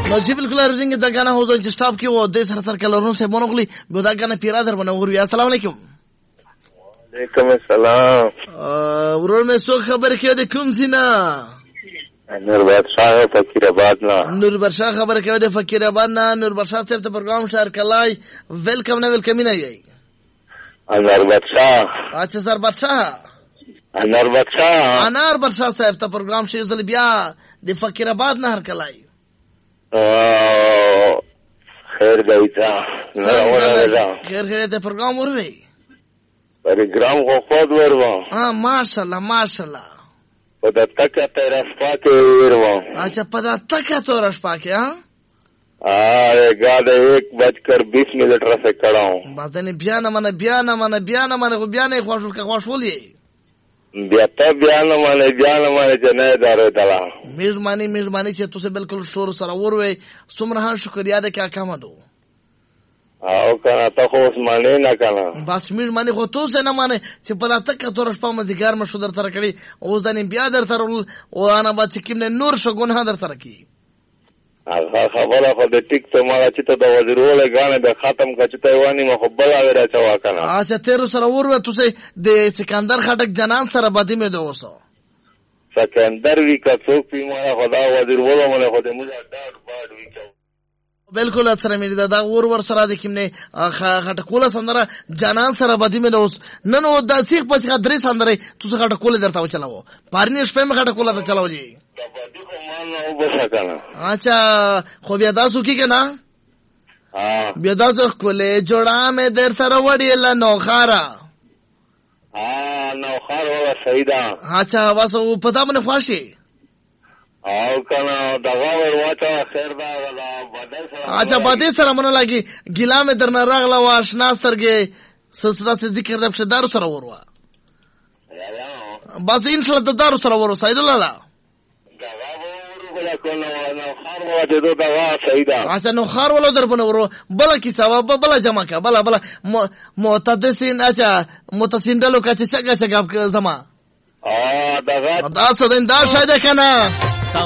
نو چې بالکل ارزنګ د غانا هوځو چې سټاپ کې و د سر کلرونو سه مونغلی به دا غانا پیرا در باندې ورو السلام علیکم. وعلیکم السلام. ورور مې څو خبر کې د کوم سینا نور بادشاہ فقیر آباد نا. نور بادشاہ خبر کې د فقیر آباد نا. نور بادشاہ صاحب ته پروګرام شهر کلای ویلکم نه ویلکم نه یی. انور بادشاہ. اچھا سر بادشاہ. انور بادشاہ. انار بادشاہ صاحب ته پروګرام شي زل بیا د فقیر آباد نه هر کلای. خیر گایتا. خیر ته پروګرام وروي. پروګرام کو خود ورو. ماشاءالله ماشاءالله. پداتکا ترشپا کے ورو. اچھا پداتکا ترشپا کے گاڑی 1:20 سے کڑا ہوں. بس نہیں بیا نہ مانے خوشولی بیا نہ مانے جنے دارو دلا. مہربانی سے تو سے بالکل شور سره وروي سمرهان شکریا ده کیا کما دو او کنه ته خو اسمانه نه کنه بس مهرباني خو تو سے نه مانه چې په تک تور شپه مدګار مشو در تر کړي اوس د بیا در تر او انا با چې کیم نه نور شګون ها در تر کی هغه خبره خو د ټیک ته ما چې ته د وزیرول غانه د ختم کچته وانی مخبل اوره چوا کنه اچھا تیر سره ورو تو سے د سکندر خټک جنان سره بدی مې دوسو سکندر وی کا څوک پی ما خدا وزیرول مله خو د موږ ډاډ باډ وی بالکل سره مې دا ور سره د کیم نه خټکوله سندره جنان سره بدی مې دوس نن او د سیخ پس درې سندره تو خټکوله درته چلاو پارنی شپه مې خټکوله ته چلاو جی اچھا خو بیا تاسو کې کنه بیا تاسو کوله جوړه مې در سره وړي نو خارا نو خار ولا سیدا اچھا واسو پتا باندې خواشي او کنه دغه ور واچا خیر دا ولا بدل سره اچھا بدل سره مونږ لګي ګلا مې درنه راغلا واشنا سترګې سسدا سے ذکر د شدار سره وروا بس ان شاء الله دار سره ورو سید الله اچھا نو خار ولو در بنو ورو بلا کی ثواب بلا جمع کا بلا معتدسین اچھا متصندلو کا چگا زما دا سودین دا شاید کنه